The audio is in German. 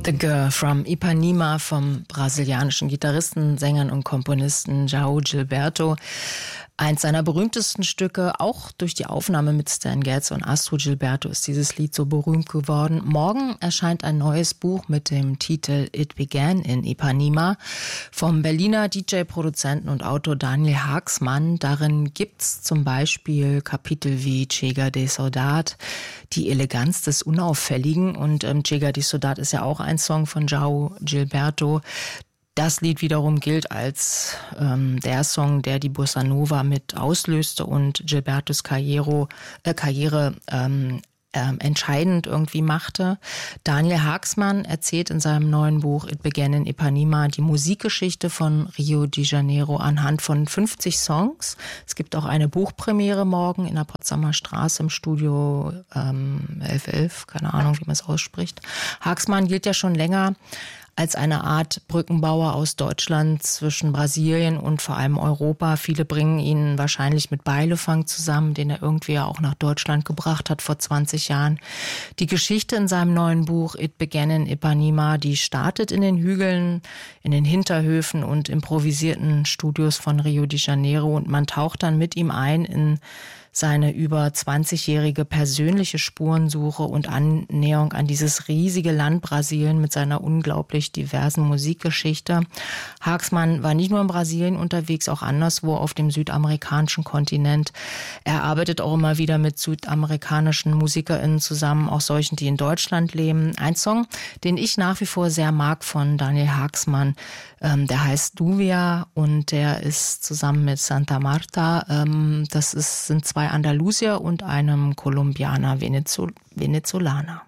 The Girl from Ipanema vom brasilianischen Gitarristen, Sängern und Komponisten João Gilberto. Eins seiner berühmtesten Stücke, auch durch die Aufnahme mit Stan Getz und Astrid Gilberto, ist dieses Lied so berühmt geworden. Morgen erscheint ein neues Buch mit dem Titel It Began in Ipanema vom Berliner DJ-Produzenten und Autor Daniel Haaksman. Darin gibt's zum Beispiel Kapitel wie Chega de Saudade, die Eleganz des Unauffälligen. Und Chega de Saudade ist ja auch ein Song von João Gilberto. Das Lied wiederum gilt als der Song, der die Bossa Nova mit auslöste und Gilbertos Karriere entscheidend irgendwie machte. Daniel Haaksman erzählt in seinem neuen Buch It Began in Ipanema die Musikgeschichte von Rio de Janeiro anhand von 50 Songs. Es gibt auch eine Buchpremiere morgen in der Potsdamer Straße im Studio 1111, keine Ahnung, wie man es ausspricht. Haaksman gilt ja schon länger als eine Art Brückenbauer aus Deutschland zwischen Brasilien und vor allem Europa. Viele bringen ihn wahrscheinlich mit Beilefang zusammen, den er irgendwie auch nach Deutschland gebracht hat vor 20 Jahren. Die Geschichte in seinem neuen Buch It Began in Ipanema, die startet in den Hügeln, in den Hinterhöfen und improvisierten Studios von Rio de Janeiro und man taucht dann mit ihm ein in seine über 20-jährige persönliche Spurensuche und Annäherung an dieses riesige Land Brasilien mit seiner unglaublich diversen Musikgeschichte. Haaksman war nicht nur in Brasilien unterwegs, auch anderswo auf dem südamerikanischen Kontinent. Er arbeitet auch immer wieder mit südamerikanischen MusikerInnen zusammen, auch solchen, die in Deutschland leben. Ein Song, den ich nach wie vor sehr mag von Daniel Haaksman, der heißt Duvia und der ist zusammen mit Santa Marta. Sind zwei Andalusier und einem Kolumbianer Venezolaner.